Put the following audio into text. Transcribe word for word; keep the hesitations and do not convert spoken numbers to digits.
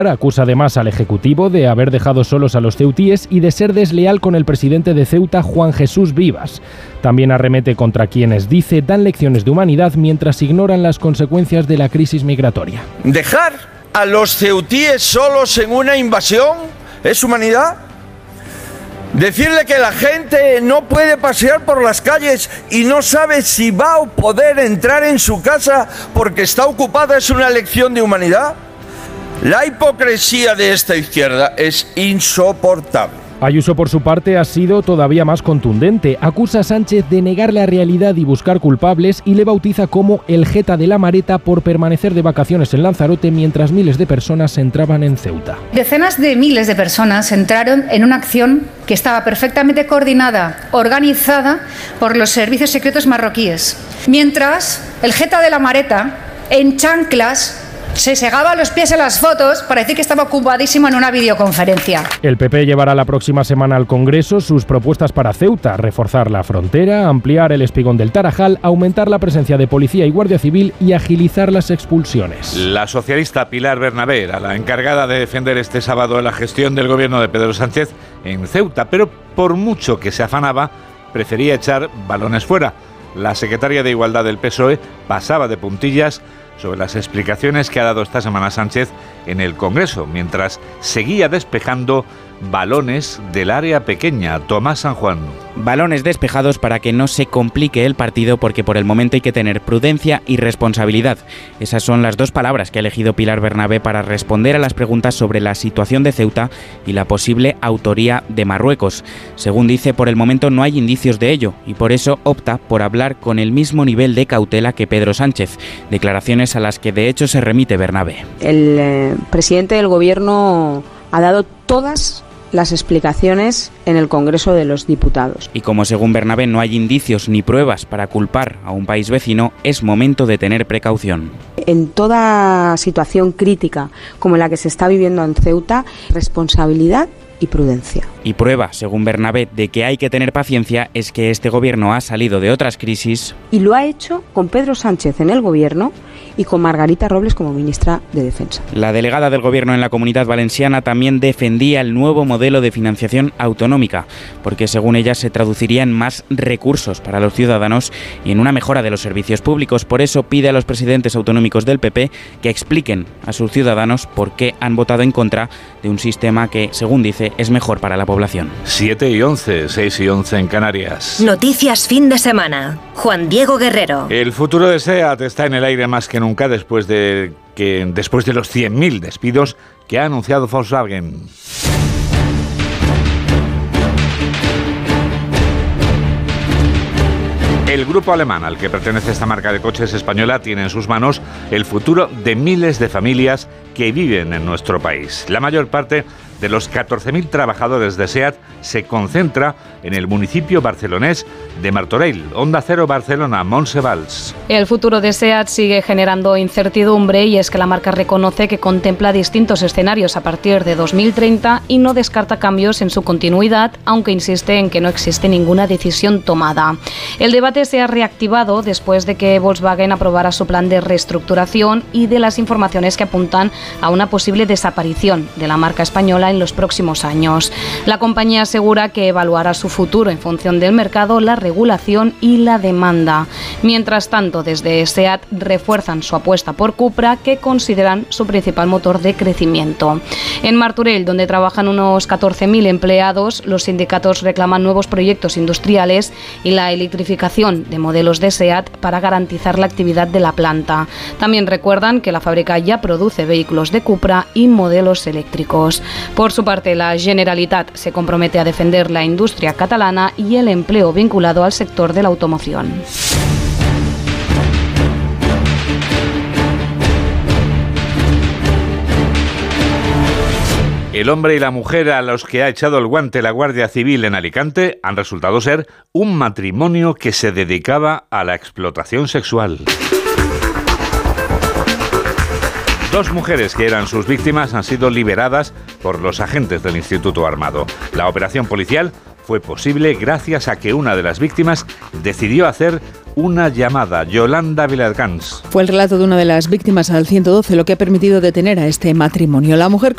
Acusa además al Ejecutivo de haber dejado solos a los ceutíes y de ser desleal con el presidente de Ceuta, Juan Jesús Vivas. También arremete contra quienes, dice, dan lecciones de humanidad mientras ignoran las consecuencias de la crisis migratoria. ¿Dejar a los ceutíes solos en una invasión es humanidad? Decirle que la gente no puede pasear por las calles y no sabe si va a poder entrar en su casa porque está ocupada es una lección de humanidad. La hipocresía de esta izquierda es insoportable. Ayuso, por su parte, ha sido todavía más contundente. Acusa a Sánchez de negar la realidad y buscar culpables y le bautiza como el Jeta de la Mareta por permanecer de vacaciones en Lanzarote mientras miles de personas entraban en Ceuta. Decenas de miles de personas entraron en una acción que estaba perfectamente coordinada, organizada por los servicios secretos marroquíes. Mientras el Jeta de la Mareta, en chanclas, se segaba los pies en las fotos para decir que estaba ocupadísimo en una videoconferencia. El P P llevará la próxima semana al Congreso sus propuestas para Ceuta: reforzar la frontera, ampliar el espigón del Tarajal, aumentar la presencia de policía y guardia civil y agilizar las expulsiones. La socialista Pilar Bernabé era la encargada de defender este sábado la gestión del gobierno de Pedro Sánchez en Ceuta, pero por mucho que se afanaba, prefería echar balones fuera. La secretaria de Igualdad del P S O E pasaba de puntillas sobre las explicaciones que ha dado esta semana Sánchez en el Congreso, mientras seguía despejando balones del área pequeña. Tomás San Juan. Balones despejados para que no se complique el partido, porque por el momento hay que tener prudencia y responsabilidad. Esas son las dos palabras que ha elegido Pilar Bernabé para responder a las preguntas sobre la situación de Ceuta y la posible autoría de Marruecos. Según dice, por el momento no hay indicios de ello y por eso opta por hablar con el mismo nivel de cautela que Pedro Sánchez. Declaraciones a las que de hecho se remite Bernabé. El eh, presidente del gobierno ha dado todas las explicaciones en el Congreso de los Diputados. Y como según Bernabé no hay indicios ni pruebas para culpar a un país vecino, es momento de tener precaución. En toda situación crítica como la que se está viviendo en Ceuta, responsabilidad y prudencia. Y prueba, según Bernabé, de que hay que tener paciencia es que este gobierno ha salido de otras crisis. Y lo ha hecho con Pedro Sánchez en el gobierno y con Margarita Robles como ministra de Defensa. La delegada del gobierno en la Comunidad Valenciana también defendía el nuevo modelo de financiación autonómica, porque según ella se traduciría en más recursos para los ciudadanos y en una mejora de los servicios públicos. Por eso pide a los presidentes autonómicos del P P que expliquen a sus ciudadanos por qué han votado en contra de un sistema que, según dice, es mejor para la población. siete y once, seis y once en Canarias. Noticias fin de semana. Juan Diego Guerrero. El futuro de SEAT está en el aire más que nunca después de, que, después de los cien mil despidos que ha anunciado Volkswagen. El grupo alemán al que pertenece esta marca de coches española tiene en sus manos el futuro de miles de familias que viven en nuestro país. La mayor parte de los catorce mil trabajadores de SEAT se concentra en el municipio barcelonés de Martorell. Onda Cero Barcelona, Montse Valls. El futuro de SEAT sigue generando incertidumbre y es que la marca reconoce que contempla distintos escenarios a partir de dos mil treinta y no descarta cambios en su continuidad, aunque insiste en que no existe ninguna decisión tomada. El debate se ha reactivado después de que Volkswagen aprobara su plan de reestructuración y de las informaciones que apuntan a una posible desaparición de la marca española en los próximos años. La compañía asegura que evaluará su futuro en función del mercado, la regulación y la demanda. Mientras tanto, desde SEAT refuerzan su apuesta por Cupra, que consideran su principal motor de crecimiento. En Martorell, donde trabajan unos catorce mil empleados, los sindicatos reclaman nuevos proyectos industriales y la electrificación de modelos de SEAT para garantizar la actividad de la planta. También recuerdan que la fábrica ya produce vehículos de Cupra y modelos eléctricos. Por su parte, la Generalitat se compromete a defender la industria catalana y el empleo vinculado al sector de la automoción. El hombre y la mujer a los que ha echado el guante la Guardia Civil en Alicante han resultado ser un matrimonio que se dedicaba a la explotación sexual. Dos mujeres que eran sus víctimas han sido liberadas por los agentes del Instituto Armado. La operación policial fue posible gracias a que una de las víctimas decidió hacer una llamada. Yolanda Viladcans. Fue el relato de una de las víctimas al ciento doce lo que ha permitido detener a este matrimonio. La mujer